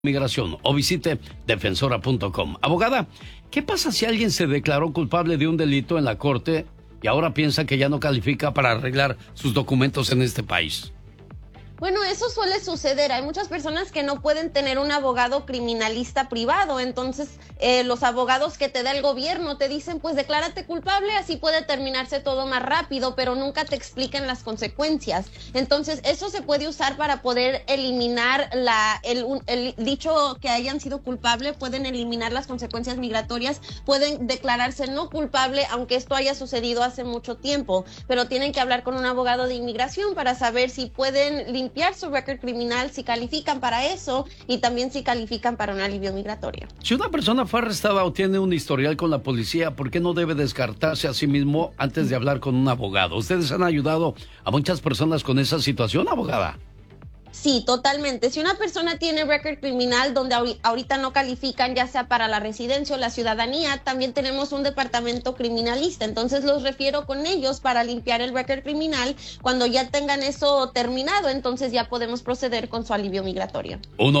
Migración o visite defensora.com. Abogada, ¿qué pasa si alguien se declaró culpable de un delito en la corte y ahora piensa que ya no califica para arreglar sus documentos en este país? Bueno, eso suele suceder. Hay muchas personas que no pueden tener un abogado criminalista privado. Entonces, los abogados que te da el gobierno te dicen, pues declárate culpable, así puede terminarse todo más rápido, pero nunca te explican las consecuencias. Entonces, eso se puede usar para poder eliminar el dicho que hayan sido culpables. Pueden eliminar las consecuencias migratorias, pueden declararse no culpable, aunque esto haya sucedido hace mucho tiempo. Pero tienen que hablar con un abogado de inmigración para saber si pueden limpiar su récord criminal, si califican para eso y también si califican para un alivio migratorio. Si una persona fue arrestada o tiene un historial con la policía, ¿por qué no debe descartarse a sí mismo antes de hablar con un abogado? ¿Ustedes han ayudado a muchas personas con esa situación, abogada? Sí, totalmente. Si una persona tiene récord criminal donde ahorita no califican, ya sea para la residencia o la ciudadanía, también tenemos un departamento criminalista. Entonces los refiero con ellos para limpiar el récord criminal. Cuando ya tengan eso terminado, entonces ya podemos proceder con su alivio migratorio.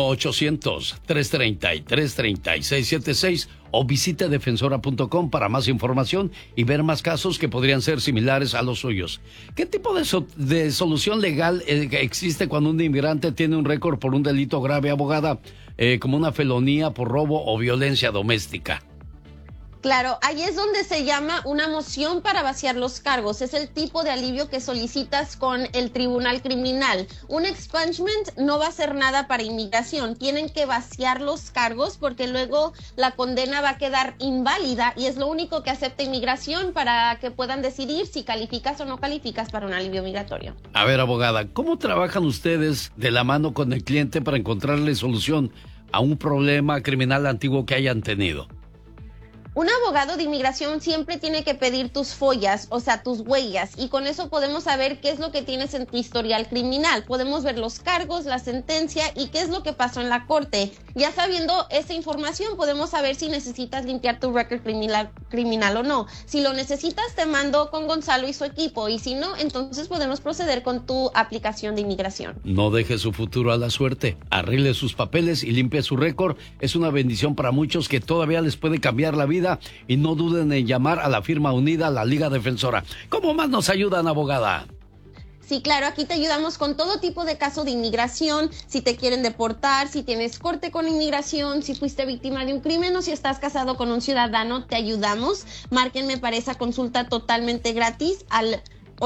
1-800-333-3676 o visite defensora.com para más información y ver más casos que podrían ser similares a los suyos. ¿Qué tipo de solución legal existe cuando un inmigrante tiene un récord por un delito grave, abogada, como una felonía por robo o violencia doméstica? Claro, ahí es donde se llama una moción para vaciar los cargos. Es el tipo de alivio que solicitas con el tribunal criminal. Un expungement no va a hacer nada para inmigración. Tienen que vaciar los cargos porque luego la condena va a quedar inválida y es lo único que acepta inmigración para que puedan decidir si calificas o no calificas para un alivio migratorio. A ver, abogada, ¿cómo trabajan ustedes de la mano con el cliente para encontrarle solución a un problema criminal antiguo que hayan tenido? Un abogado de inmigración siempre tiene que pedir tus follas, o sea, tus huellas, y con eso podemos saber qué es lo que tienes en tu historial criminal. Podemos ver los cargos, la sentencia y qué es lo que pasó en la corte. Ya sabiendo esa información, podemos saber si necesitas limpiar tu récord criminal o no. Si lo necesitas, te mando con Gonzalo y su equipo, y si no, entonces podemos proceder con tu aplicación de inmigración. No deje su futuro a la suerte. Arregle sus papeles y limpie su récord. Es una bendición para muchos que todavía les puede cambiar la vida. Y no duden en llamar a la firma unida, la Liga Defensora. ¿Cómo más nos ayudan, abogada? Sí, claro, aquí te ayudamos con todo tipo de caso de inmigración, si te quieren deportar, si tienes corte con inmigración, si fuiste víctima de un crimen o si estás casado con un ciudadano, te ayudamos. Márquenme para esa consulta totalmente gratis al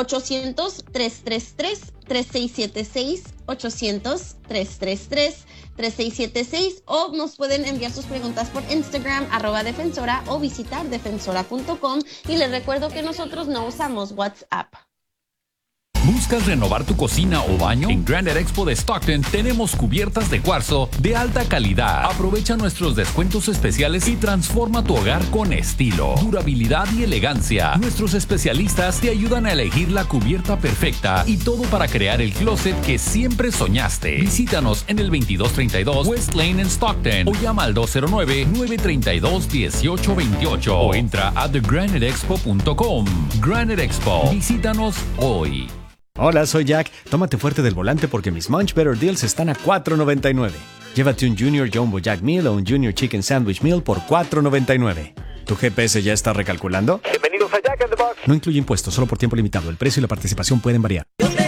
800-333-3676, 800-333-3676, o nos pueden enviar sus preguntas por Instagram, @defensora, o visitar defensora.com. Y les recuerdo que nosotros no usamos WhatsApp. ¿Buscas renovar tu cocina o baño? En Granite Expo de Stockton tenemos cubiertas de cuarzo de alta calidad. Aprovecha nuestros descuentos especiales y transforma tu hogar con estilo, durabilidad y elegancia. Nuestros especialistas te ayudan a elegir la cubierta perfecta y todo para crear el closet que siempre soñaste. Visítanos en el 2232 West Lane en Stockton o llama al 209-932-1828 o entra a thegraniteexpo.com. Granite Expo. Visítanos hoy. Hola, soy Jack. Tómate fuerte del volante porque mis Munch Better Deals están a $4.99. Llévate un Junior Jumbo Jack Meal o un Junior Chicken Sandwich Meal por $4.99. ¿Tu GPS ya está recalculando? Bienvenidos a Jack in the Box. No incluye impuestos, solo por tiempo limitado. El precio y la participación pueden variar.